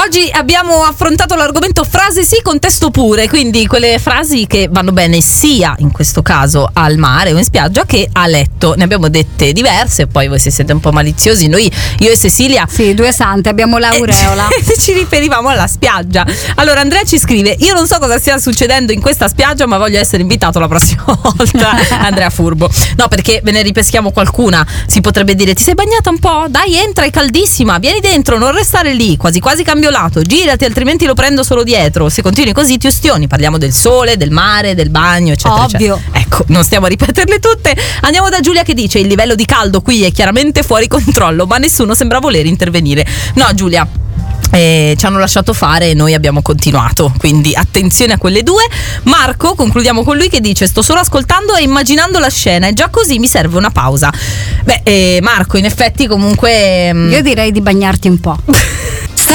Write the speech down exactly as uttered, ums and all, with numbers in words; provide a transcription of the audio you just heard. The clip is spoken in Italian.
Oggi abbiamo affrontato l'argomento frase sì, contesto pure, quindi quelle frasi che vanno bene sia in questo caso al mare o in spiaggia che a letto. Ne abbiamo dette diverse, poi voi se siete un po' maliziosi, noi, io e Cecilia, sì, due sante, abbiamo l'aureola e ci riferivamo alla spiaggia. Allora Andrea ci scrive: io non so cosa stia succedendo in questa spiaggia, ma voglio essere invitato la prossima volta. Andrea furbo. No, perché ve ne ripeschiamo qualcuna. Si potrebbe dire: ti sei bagnata un po'? Dai, entra, è caldissima, vieni dentro, non restare lì, quasi quasi cambio lato, girati altrimenti lo prendo solo dietro. Se continui così ti ustioni. Parliamo del sole, del mare, del bagno, eccetera, ovvio, eccetera. Ecco, non stiamo a ripeterle tutte. Andiamo da Giulia che dice: il livello di caldo qui è chiaramente fuori controllo, ma nessuno sembra voler intervenire. No, Giulia, Eh, ci hanno lasciato fare e noi abbiamo continuato, quindi attenzione a quelle due. Marco, concludiamo con lui, che dice: sto solo ascoltando e immaginando la scena e già così mi serve una pausa. Beh, eh, Marco, in effetti comunque io direi di bagnarti un po'.